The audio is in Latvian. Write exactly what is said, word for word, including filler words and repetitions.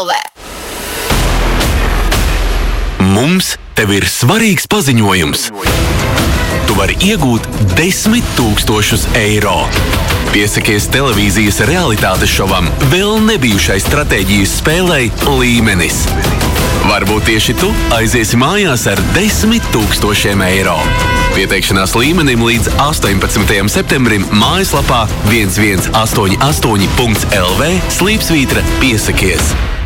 el vē. Mums tev ir svarīgs paziņojums. Tu vari iegūt desmit tūkstošus eiro. Piesakies televīzijas realitātes šovam vēl nebijušai stratēģijas spēlei Līmenis. Varbūt tieši tu aiziesi mājās ar desmit tūkstošiem eiro. Pieteikšanās Līmenim līdz astoņpadsmitajam septembrim mājaslapā viens viens astoņi astoņi punkts el vē slīpsvītra piesakies.